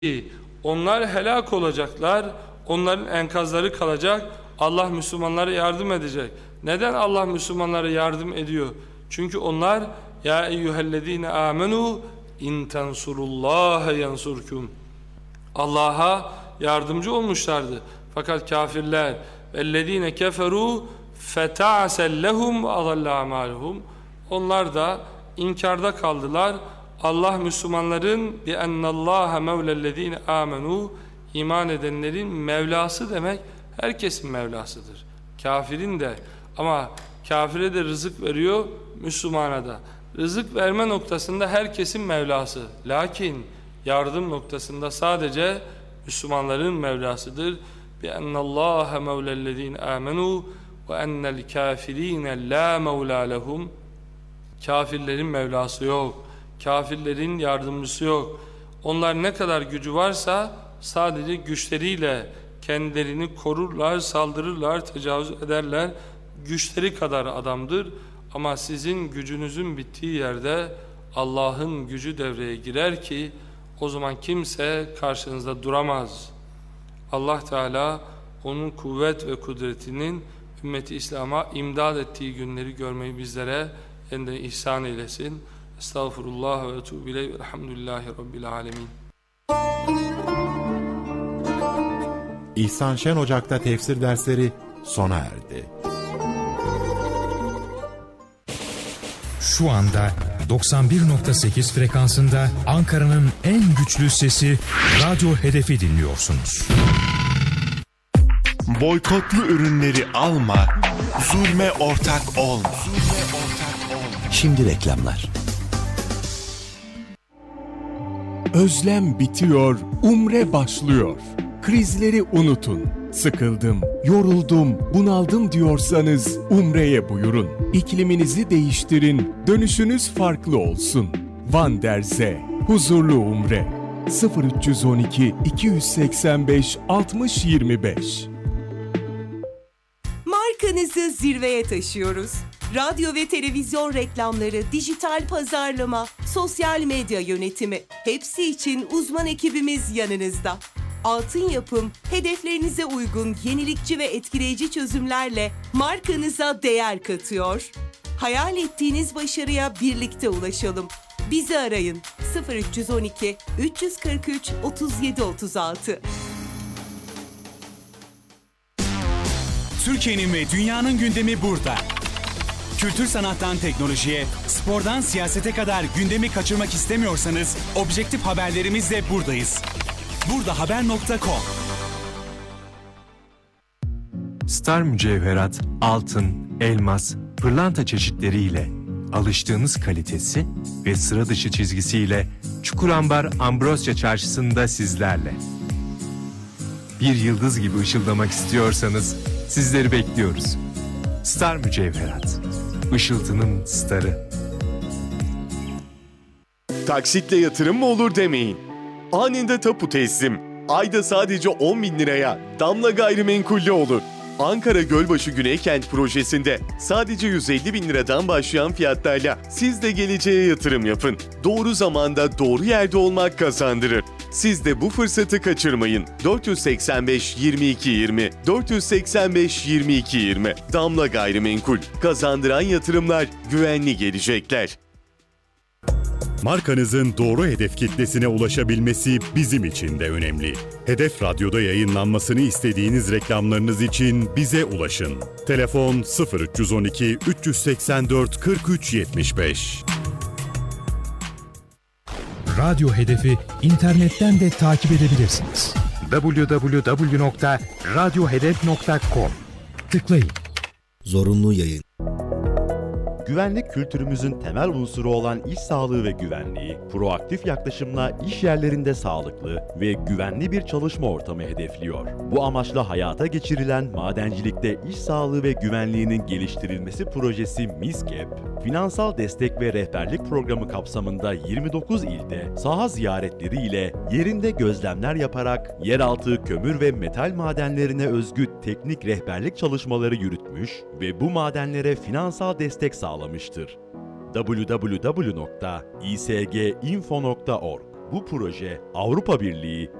Onlar helak olacaklar, onların enkazları kalacak, Allah Müslümanlara yardım edecek. Neden Allah Müslümanlara yardım ediyor? Çünkü onlar ya eyyühellezine amenu in tensurullaha yansurkum. Allah'a yardımcı olmuşlardı. Fakat kafirler vellezine keferu feta'sellehum ve adalla amaluhum. Onlar da inkarda kaldılar. Allah Müslümanların bi ennallaha mevlellezine amenu, iman edenlerin Mevlası demek herkesin Mevlasıdır. Kafirin de, ama kafire de rızık veriyor, Müslümana da. Rızık verme noktasında herkesin Mevlası. Lakin yardım noktasında sadece Müslümanların Mevlasıdır. Bi ennallaha mevlellezine amenu ve ennel kafirine la mevla lehum. Kafirlerin Mevlası yok. Kafirlerin yardımcısı yok. Onlar ne kadar gücü varsa sadece güçleriyle kendilerini korurlar, saldırırlar, tecavüz ederler. Güçleri kadar adamdır. Ama sizin gücünüzün bittiği yerde Allah'ın gücü devreye girer ki o zaman kimse karşınızda duramaz. Allah Teala onun kuvvet ve kudretinin ümmeti İslam'a imdad ettiği günleri görmeyi bizlere yeniden ihsan eylesin. Estağfurullah ve etûbü ileyh ve elhamdülillahi rabbil alemin. İhsan Şen Ocak'ta tefsir dersleri sona erdi. Şu anda 91.8 frekansında Ankara'nın en güçlü sesi Radyo Hedef'i dinliyorsunuz. Boykotlu ürünleri alma, zulme ortak olma. Şimdi reklamlar. Özlem bitiyor, umre başlıyor. Krizleri unutun. Sıkıldım, yoruldum, bunaldım diyorsanız umreye buyurun. İkliminizi değiştirin, dönüşünüz farklı olsun. Van der Zee, huzurlu umre. 0312 285 60 25. Markanızı zirveye taşıyoruz. Radyo ve televizyon reklamları, dijital pazarlama, sosyal medya yönetimi, hepsi için uzman ekibimiz yanınızda. Altın Yapım, hedeflerinize uygun yenilikçi ve etkileyici çözümlerle markanıza değer katıyor. Hayal ettiğiniz başarıya birlikte ulaşalım. Bizi arayın 0312 343 37 36. Türkiye'nin ve dünyanın gündemi burada. Kültür sanattan teknolojiye, spordan siyasete kadar gündemi kaçırmak istemiyorsanız objektif haberlerimizle buradayız. Burdahaber.com. Star mücevherat, altın, elmas, pırlanta çeşitleriyle alıştığınız kalitesi ve sıra dışı çizgisiyle Çukurambar Ambrosya Çarşısı'nda sizlerle. Bir yıldız gibi ışıldamak istiyorsanız sizleri bekliyoruz. Star mücevherat, ışıltının starı. Taksitle yatırım mı olur demeyin. Anında tapu teslim. Ayda sadece 10.000 liraya Damla Gayrimenkul'de olur. Ankara Gölbaşı Güneykent projesinde sadece 150.000 liradan başlayan fiyatlarla siz de geleceğe yatırım yapın. Doğru zamanda doğru yerde olmak kazandırır. Siz de bu fırsatı kaçırmayın. 485 22 20 485 22 20 Damla Gayrimenkul. Kazandıran yatırımlar, güvenli gelecekler. Markanızın doğru hedef kitlesine ulaşabilmesi bizim için de önemli. Hedef Radyo'da yayınlanmasını istediğiniz reklamlarınız için bize ulaşın. Telefon 0312 384 43 75. Radyo Hedef'i internetten de takip edebilirsiniz. www.radyohedef.com. Tıklayın. Zorunlu yayın. Güvenlik kültürümüzün temel unsuru olan iş sağlığı ve güvenliği, proaktif yaklaşımla iş yerlerinde sağlıklı ve güvenli bir çalışma ortamı hedefliyor. Bu amaçla hayata geçirilen madencilikte iş sağlığı ve güvenliğinin geliştirilmesi projesi MİSGEP, finansal destek ve rehberlik programı kapsamında 29 ilde saha ziyaretleri ile yerinde gözlemler yaparak yeraltı kömür ve metal madenlerine özgü teknik rehberlik çalışmaları yürütmüş ve bu madenlere finansal destek sağlamıştır. www.isginfo.org Bu proje Avrupa Birliği,